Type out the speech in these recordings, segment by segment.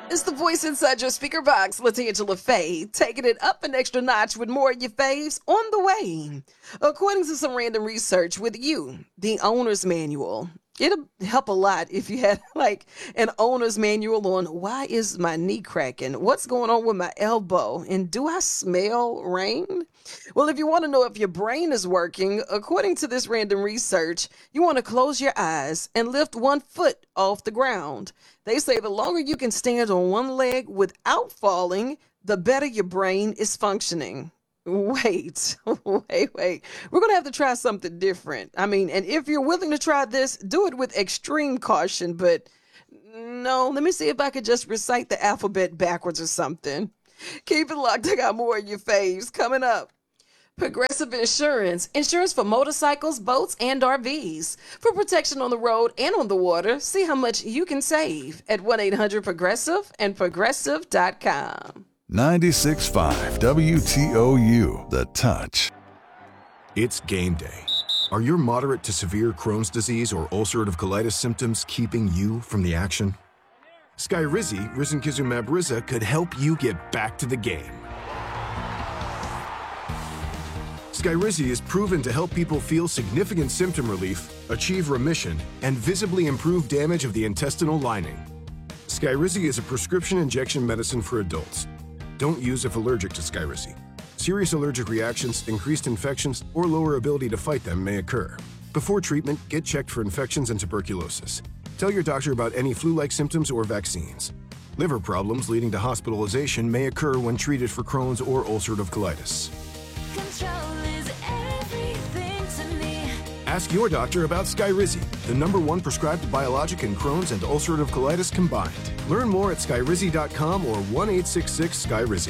It's the voice inside your speaker box, LaTangela Faye, taking it up an extra notch with more of your faves on the way. According to some random research with you, the owner's manual. It'll help a lot if you had like an owner's manual on why is my knee cracking? What's going on with my elbow? And do I smell rain? Well, if you want to know if your brain is working, according to this random research, you want to close your eyes and lift one foot off the ground. They say the longer you can stand on one leg without falling, the better your brain is functioning. Wait. We're going to have to try something different. I mean, and if you're willing to try this, do it with extreme caution. But no, let me see if I could just recite the alphabet backwards or something. Keep it locked. I got more of your faves coming up. Progressive Insurance. Insurance for motorcycles, boats, and RVs. For protection on the road and on the water, see how much you can save at 1-800-PROGRESSIVE and Progressive.com. 96.5 WTOU, The Touch. It's game day. Are your moderate to severe Crohn's disease or ulcerative colitis symptoms keeping you from the action? Skyrizi, risankizumab Riza, could help you get back to the game. Skyrizi is proven to help people feel significant symptom relief, achieve remission, and visibly improve damage of the intestinal lining. Skyrizi is a prescription injection medicine for adults. Don't use if allergic to Skyrizi. Serious allergic reactions, increased infections, or lower ability to fight them may occur. Before treatment, get checked for infections and tuberculosis. Tell your doctor about any flu-like symptoms or vaccines. Liver problems leading to hospitalization may occur when treated for Crohn's or ulcerative colitis. Control is everything to me. Ask your doctor about Skyrizi, the #1 prescribed biologic in Crohn's and ulcerative colitis combined. Learn more at skyrizi.com or 1-866-SKYRIZI.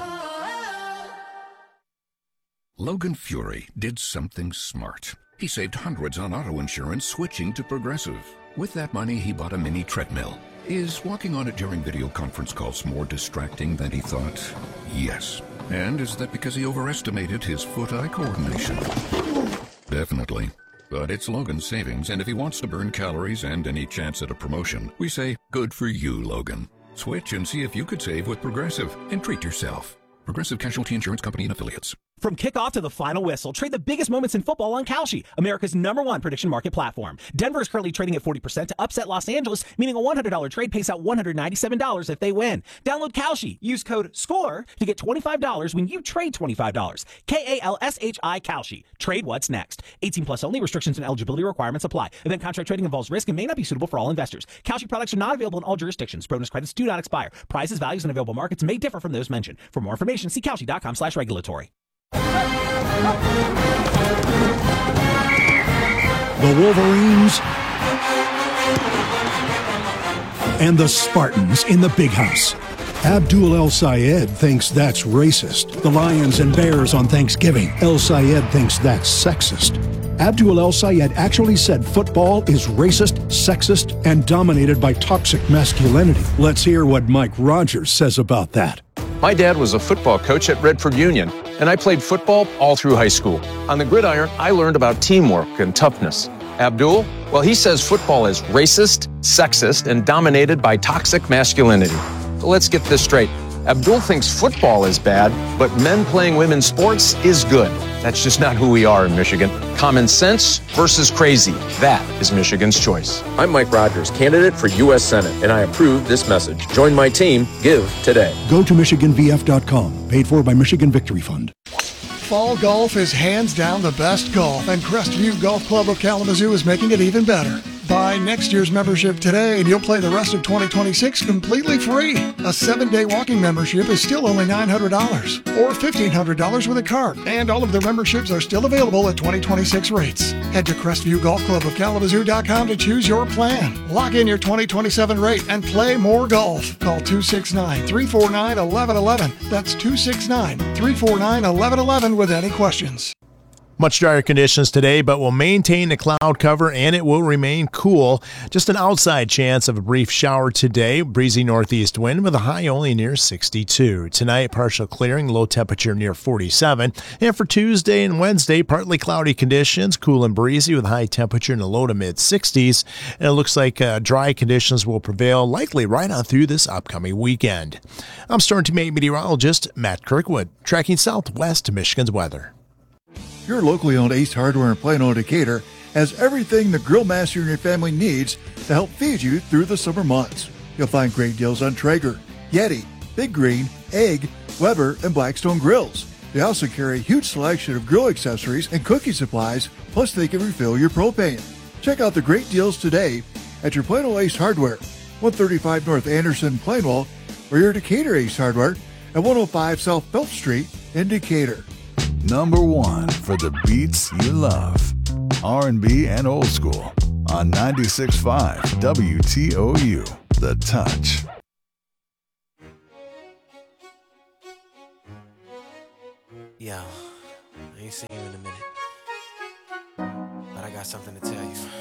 Logan Fury did something smart. He saved hundreds on auto insurance switching to Progressive. With that money, he bought a mini treadmill. Is walking on it during video conference calls more distracting than he thought? Yes. And is that because he overestimated his foot-eye coordination? Definitely. But it's Logan's savings, and if he wants to burn calories and any chance at a promotion, we say, good for you, Logan. Switch and see if you could save with Progressive and treat yourself. Progressive Casualty Insurance Company and Affiliates. From kickoff to the final whistle, trade the biggest moments in football on Kalshi, America's #1 prediction market platform. Denver is currently trading at 40% to upset Los Angeles, meaning a $100 trade pays out $197 if they win. Download Kalshi. Use code SCORE to get $25 when you trade $25. KALSHI Kalshi. Trade what's next. 18 plus only. Restrictions and eligibility requirements apply. Event contract trading involves risk and may not be suitable for all investors. Kalshi products are not available in all jurisdictions. Bonus credits do not expire. Prices, values, and available markets may differ from those mentioned. For more information, see Kalshi.com/regulatory. The Wolverines and the Spartans in the Big House. Abdul El Sayed thinks that's racist. The Lions and Bears on Thanksgiving. El Sayed thinks that's sexist. Abdul El Sayed actually said football is racist, sexist, and dominated by toxic masculinity. Let's hear what Mike Rogers says about that. My dad was a football coach at Redford Union, and I played football all through high school. On the gridiron, I learned about teamwork and toughness. Abdul, well, he says football is racist, sexist, and dominated by toxic masculinity. So let's get this straight. Abdul thinks football is bad, but men playing women's sports is good. That's just not who we are in Michigan. Common sense versus crazy. That is Michigan's choice. I'm Mike Rogers, candidate for U.S. Senate, and I approve this message. Join my team. Give today. Go to MichiganVF.com. Paid for by Michigan Victory Fund. Fall golf is hands down the best golf, and Crestview Golf Club of Kalamazoo is making it even better. Buy next year's membership today and you'll play the rest of 2026 completely free. A 7-day walking membership is still only $900 or $1,500 with a card, and all of their memberships are still available at 2026 rates. Head to CrestviewGolfClubOfKalamazoo.com to choose your plan. Lock in your 2027 rate and play more golf. Call 269-349-1111. That's 269-349-1111 with any questions. Much drier conditions today, but we'll maintain the cloud cover and it will remain cool. Just an outside chance of a brief shower today. Breezy northeast wind with a high only near 62. Tonight, partial clearing, low temperature near 47. And for Tuesday and Wednesday, partly cloudy conditions, cool and breezy with high temperature in the low to mid 60s. And it looks like dry conditions will prevail likely right on through this upcoming weekend. I'm Storm Team 8 meteorologist Matt Kirkwood, tracking southwest Michigan's weather. Your locally owned Ace Hardware in Plano, Decatur has everything the grill master and your family needs to help feed you through the summer months. You'll find great deals on Traeger, Yeti, Big Green, Egg, Weber, and Blackstone grills. They also carry a huge selection of grill accessories and cooking supplies, plus they can refill your propane. Check out the great deals today at your Plano Ace Hardware, 135 North Anderson, Plano, or your Decatur Ace Hardware at 105 South Phelps Street in Decatur. Number one for the beats you love. R&B and old school on 96.5 WTOU. The Touch. Yo, I ain't seen you in a minute, but I got something to tell you.